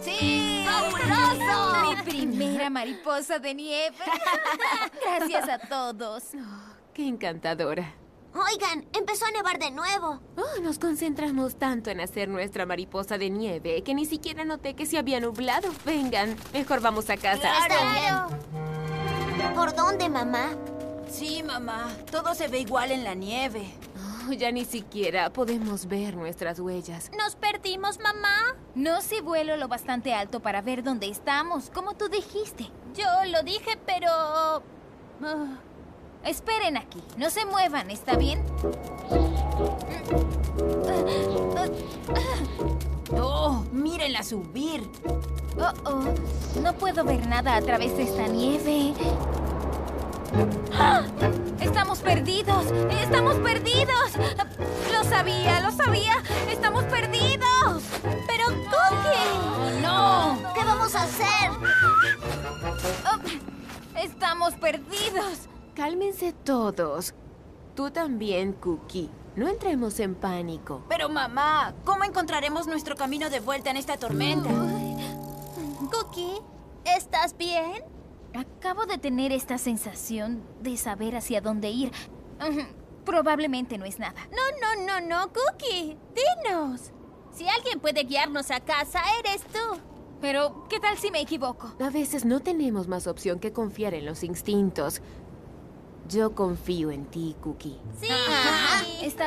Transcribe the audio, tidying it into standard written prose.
¡Sí! ¡Fabuloso! Mi primera mariposa de nieve. Gracias a todos. ¡Qué encantadora! Oigan, empezó a nevar de nuevo. Oh, nos concentramos tanto en hacer nuestra mariposa de nieve que ni siquiera noté que se había nublado. Vengan, mejor vamos a casa. Está bien. ¿Por dónde, mamá? Sí, mamá. Todo se ve igual en la nieve. Oh, ya ni siquiera podemos ver nuestras huellas. ¿Nos perdimos, mamá? No si vuelo lo bastante alto para ver dónde estamos, como tú dijiste. Yo lo dije, pero... Esperen aquí. No se muevan, ¿está bien? ¡Oh! ¡Mírenla subir! No puedo ver nada a través de esta nieve. ¡Ah! ¡Estamos perdidos! ¡Estamos perdidos! ¡Lo sabía! ¡Lo sabía! ¡Estamos perdidos! ¡Pero, Cookie! ¡No! ¿Qué vamos a hacer? ¡Estamos perdidos! Cálmense todos. Tú también, Cookie. No entremos en pánico. Pero, mamá, ¿cómo encontraremos nuestro camino de vuelta en esta tormenta? Cookie, ¿estás bien? Acabo de tener esta sensación de saber hacia dónde ir. Probablemente no es nada. No, Cookie. Dinos. Si alguien puede guiarnos a casa, eres tú. Pero, ¿qué tal si me equivoco? A veces no tenemos más opción que confiar en los instintos. Yo confío en ti, Cookie. Sí. Está